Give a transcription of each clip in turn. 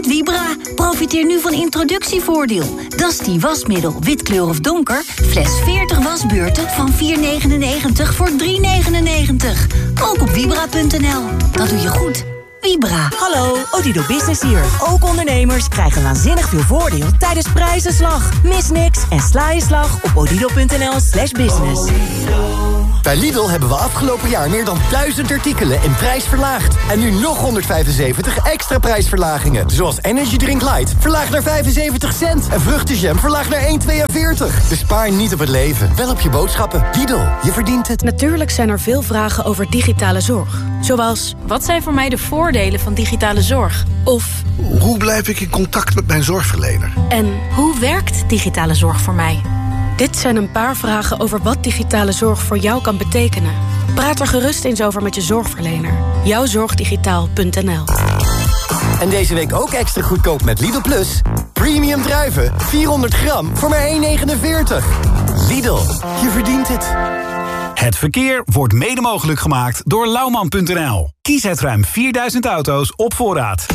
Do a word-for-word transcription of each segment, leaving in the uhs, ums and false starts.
Met Vibra. Profiteer nu van introductievoordeel. Dat is die wasmiddel, wit kleur of donker. Fles veertig wasbeurten van vier negenennegentig voor drie negenennegentig. Ook op vibra punt n l. Dat doe je goed. Vibra. Hallo, Odido Business hier. Ook ondernemers krijgen waanzinnig veel voordeel tijdens prijzenslag. Mis niks en sla je slag op odido punt n l slash business. Bij Lidl hebben we afgelopen jaar meer dan duizend artikelen in prijs verlaagd. En nu nog honderdvijfenzeventig extra prijsverlagingen. Zoals Energy Drink Light, verlaagd naar vijfenzeventig cent. En vruchtenjam, verlaagd naar één tweeënveertig. Bespaar niet op het leven, wel op je boodschappen. Lidl, je verdient het. Natuurlijk zijn er veel vragen over digitale zorg. Zoals, wat zijn voor mij de voordelen van digitale zorg? Of, hoe blijf ik in contact met mijn zorgverlener? En hoe werkt digitale zorg voor mij? Dit zijn een paar vragen over wat digitale zorg voor jou kan betekenen. Praat er gerust eens over met je zorgverlener. jouwzorgdigitaal punt n l. En deze week ook extra goedkoop met Lidl Plus. Premium druiven, vierhonderd gram voor maar één negenenveertig. Lidl, je verdient het. Het verkeer wordt mede mogelijk gemaakt door lauwman punt n l. Kies uit ruim vierduizend auto's op voorraad.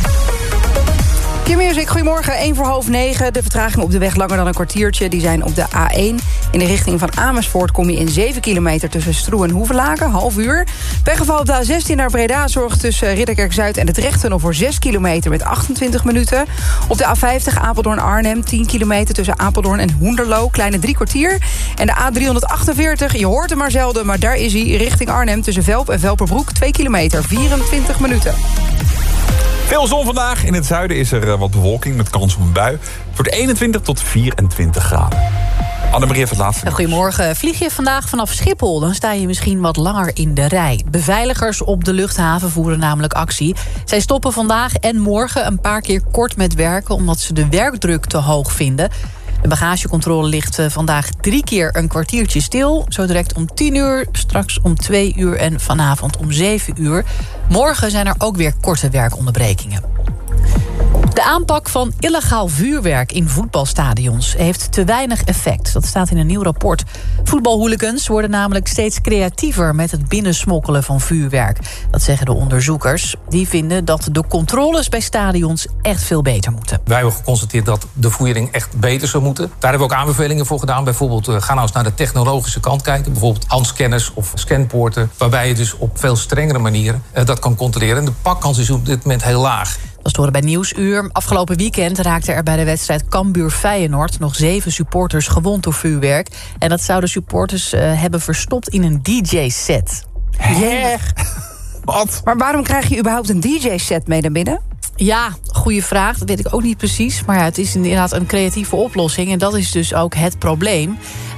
Q-music, goedemorgen, één voor half negen. De vertragingen op de weg langer dan een kwartiertje. Die zijn op de A één. In de richting van Amersfoort kom je in zeven kilometer... tussen Stroe en Hoevelaken, half uur. Pechgeval op de A zestien naar Breda zorgt tussen Ridderkerk-Zuid... en de Trechttunnel voor zes kilometer met achtentwintig minuten. Op de A vijftig Apeldoorn-Arnhem, tien kilometer... tussen Apeldoorn en Hoenderloo, kleine drie kwartier. En de A driehonderdachtenveertig, je hoort hem maar zelden... maar daar is hij, richting Arnhem, tussen Velp en Velperbroek... twee kilometer, vierentwintig minuten. Veel zon vandaag. In het zuiden is er wat bewolking met kans op een bui. Het wordt eenentwintig tot vierentwintig graden. Annemarie heeft het laatste. Goedemorgen. Vlieg je vandaag vanaf Schiphol, dan sta je misschien wat langer in de rij. Beveiligers op de luchthaven voeren namelijk actie. Zij stoppen vandaag en morgen een paar keer kort met werken... omdat ze de werkdruk te hoog vinden. De bagagecontrole ligt vandaag drie keer een kwartiertje stil. Zo direct om tien uur, straks om twee uur en vanavond om zeven uur. Morgen zijn er ook weer korte werkonderbrekingen. De aanpak van illegaal vuurwerk in voetbalstadions heeft te weinig effect. Dat staat in een nieuw rapport. Voetbalhooligans worden namelijk steeds creatiever met het binnensmokkelen van vuurwerk. Dat zeggen de onderzoekers. Die vinden dat de controles bij stadions echt veel beter moeten. Wij hebben geconstateerd dat de voering echt beter zou moeten. Daar hebben we ook aanbevelingen voor gedaan. Bijvoorbeeld, uh, ga nou eens naar de technologische kant kijken. Bijvoorbeeld handscanners of scanpoorten. Waarbij je dus op veel strengere manieren uh, dat kan controleren. En de pakkans is op dit moment heel laag. Dat horen bij Nieuwsuur. Afgelopen weekend raakten er bij de wedstrijd Cambuur-Feyenoord... nog zeven supporters gewond door vuurwerk. En dat zouden supporters uh, hebben verstopt in een D J-set. Yeah. Wat? Maar waarom krijg je überhaupt een D J-set mee naar binnen? Ja, goede vraag. Dat weet ik ook niet precies. Maar ja, het is inderdaad een creatieve oplossing. En dat is dus ook het probleem.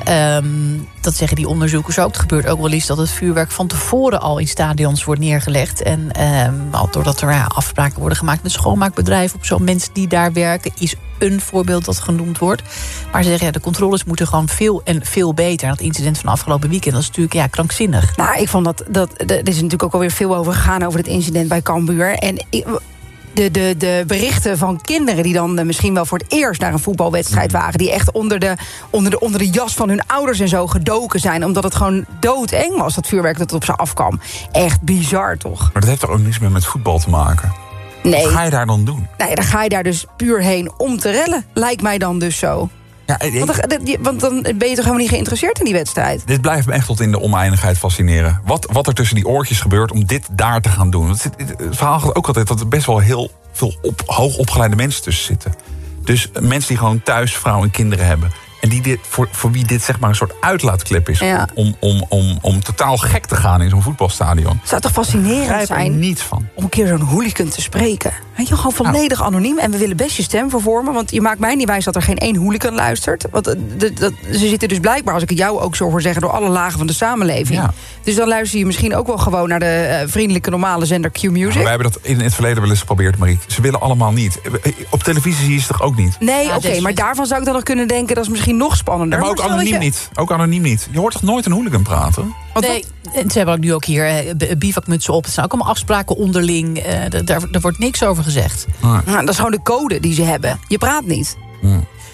Um, dat zeggen die onderzoekers ook. Het gebeurt ook wel eens dat het vuurwerk van tevoren al in stadions wordt neergelegd. En um, doordat er ja, afspraken worden gemaakt met schoonmaakbedrijven... of zo, mensen die daar werken, is een voorbeeld dat genoemd wordt. Maar ze zeggen, ja, de controles moeten gewoon veel en veel beter. En dat incident van afgelopen weekend, dat is natuurlijk ja, krankzinnig. Nou, ik vond dat, dat... Er is natuurlijk ook alweer veel over gegaan over het incident bij Cambuur. En... Ik, De, de, de berichten van kinderen die dan misschien wel voor het eerst naar een voetbalwedstrijd waren... die echt onder de, onder, de, onder de jas van hun ouders en zo gedoken zijn... omdat het gewoon doodeng was, dat vuurwerk dat op ze afkwam. Echt bizar, toch? Maar dat heeft toch ook niets meer met voetbal te maken? Nee. Wat ga je daar dan doen? Nee, dan ga je daar dus puur heen om te rellen. Lijkt mij dan dus zo. Ja, ik, want, dan, want dan ben je toch helemaal niet geïnteresseerd in die wedstrijd? Dit blijft me echt tot in de oneindigheid fascineren. Wat, wat er tussen die oortjes gebeurt om dit daar te gaan doen. Het, het, het verhaal gaat ook altijd dat er best wel heel veel op, hoogopgeleide mensen tussen zitten. Dus mensen die gewoon thuis vrouwen en kinderen hebben. En die dit, voor, voor wie dit zeg maar een soort uitlaatklep is... Ja. Om, om, om, om totaal gek te gaan in zo'n voetbalstadion. Het zou toch fascinerend zijn? Ik er niet van. Om een keer zo'n hooligan te spreken. Weet je, gewoon volledig nou. anoniem. En we willen best je stem vervormen. Want je maakt mij niet wijs dat er geen één hooligan luistert. Want de, de, de, ze zitten dus blijkbaar, als ik het jou ook zo hoor zeggen... door alle lagen van de samenleving. Ja. Dus dan luister je misschien ook wel gewoon naar de uh, vriendelijke normale zender Q-music. Ja, wij hebben dat in het verleden wel eens geprobeerd, Marie. Ze willen allemaal niet. Op televisie zie je ze toch ook niet? Nee, ja, oké, okay, maar daarvan zou ik dan nog kunnen denken... dat is misschien nog spannender. Ja, maar ook anoniem je... niet. Ook anoniem niet. Je hoort toch nooit een hooligan praten? Want nee, wat? Ze hebben ook nu ook hier uh, bivakmutsen op. Het zijn ook allemaal afspraken onderling. Uh, daar, daar wordt niks over gezegd. Nee. Nou, dat is gewoon de code die ze hebben. Je praat niet. Hmm.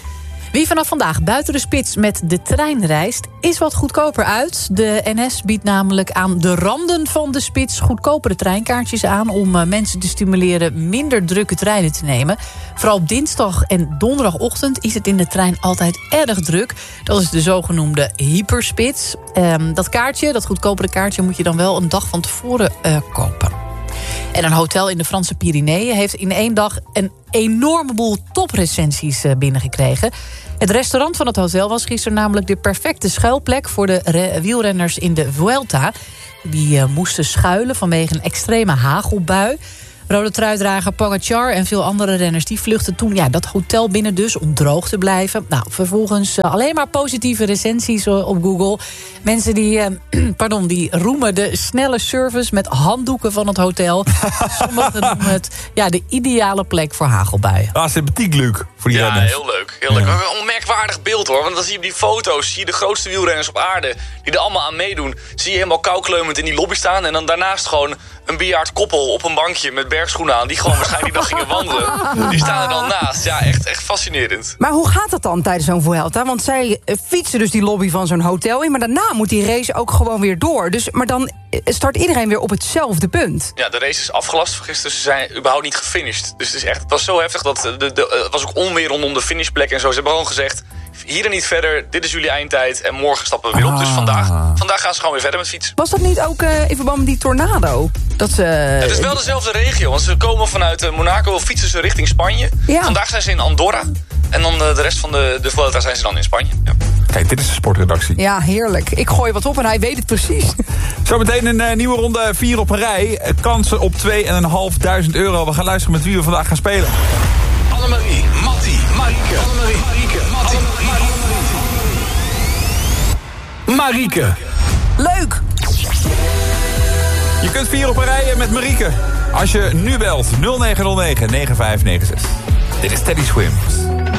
Wie vanaf vandaag buiten de spits met de trein reist, is wat goedkoper uit. De N S biedt namelijk aan de randen van de spits goedkopere treinkaartjes aan om uh, mensen te stimuleren minder drukke treinen te nemen. Vooral op dinsdag en donderdagochtend is het in de trein altijd erg druk. Dat is de zogenoemde hyperspits. Um, dat kaartje, dat goedkopere kaartje, moet je dan wel een dag van tevoren uh, kopen. En een hotel in de Franse Pyreneeën heeft in één dag een enorme boel toprecensies binnengekregen. Het restaurant van het hotel was gisteren namelijk de perfecte schuilplek voor de re- wielrenners in de Vuelta. Die uh, moesten schuilen vanwege een extreme hagelbui. Rode truidrager Pogacar en veel andere renners die vluchten toen ja, dat hotel binnen dus om droog te blijven. Nou, vervolgens uh, alleen maar positieve recensies uh, op Google. Mensen die, uh, pardon, die roemen de snelle service met handdoeken van het hotel. Sommigen noemen het ja, de ideale plek voor hagelbuien. Ah, sympathiek, Luc, voor die ja, renners. heel leuk. Heel leuk. Ja. Een onmerkwaardig beeld, hoor. Want dan zie je op die foto's, zie je de grootste wielrenners op aarde die er allemaal aan meedoen. Zie je helemaal koukleumend in die lobby staan en dan daarnaast gewoon een bejaard koppel op een bankje met bergschoenen aan, die gewoon waarschijnlijk die dag gingen wandelen. Die staan er dan naast. Ja, echt, echt fascinerend. Maar hoe gaat dat dan tijdens zo'n Vuelta? Want zij uh, fietsen dus die lobby van zo'n hotel in, maar daarna moet die race ook gewoon weer door. Dus, maar dan start iedereen weer op hetzelfde punt. Ja, de race is afgelast van gisteren. Ze zijn überhaupt niet gefinished. Dus het, is echt, het was zo heftig dat de, de, de, het was ook onweer rondom de finishplek en zo. Ze hebben gewoon gezegd, hier en niet verder, dit is jullie eindtijd en morgen stappen we weer op. Dus vandaag, vandaag gaan ze gewoon weer verder met fietsen. Was dat niet ook uh, in verband met die tornado? Dat ze, uh, het is wel dezelfde regio, want ze komen vanuit uh, Monaco, fietsen ze richting Spanje. Ja. Vandaag zijn ze in Andorra en dan uh, de rest van de, de Vuelta zijn ze dan in Spanje. Ja. Kijk, dit is de sportredactie. Ja, heerlijk. Ik gooi wat op en hij weet het precies. Zometeen een uh, nieuwe ronde, vier op een rij. Kansen op twee en een half duizend euro. We gaan luisteren met wie we vandaag gaan spelen. Annemarie, Matti, Marieke. Annemarie, Marieke, Matti, Marieke. Leuk! Je kunt vier op een rij met Marieke. Als je nu belt nul negen nul negen negen vijf negen zes. Dit is Teddy Swims.